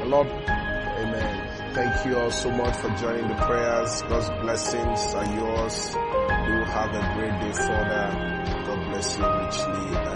Lord. Amen. Thank you all so much for joining the prayers. God's blessings are yours. You have a great day further. God bless you richly.